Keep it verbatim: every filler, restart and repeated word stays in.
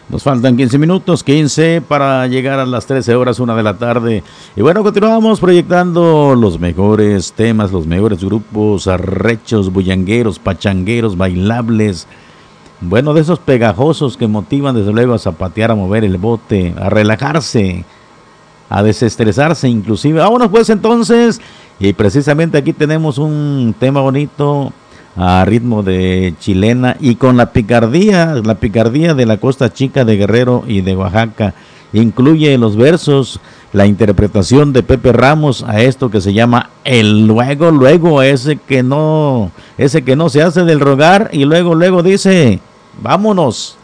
Nos faltan quince minutos, quince para llegar a las trece horas, una de la tarde. Y bueno, continuamos proyectando los mejores temas, los mejores grupos, arrechos, bullangueros, pachangueros, bailables. Bueno, de esos pegajosos que motivan desde luego a zapatear, a mover el bote, a relajarse, a desestresarse inclusive. Vámonos pues entonces. Y precisamente aquí tenemos un tema bonito a ritmo de chilena y con la picardía, la picardía de la Costa Chica de Guerrero y de Oaxaca. Incluye en los versos la interpretación de Pepe Ramos a esto que se llama el luego, luego, ese que no, ese que no se hace del rogar y luego, luego dice, vámonos.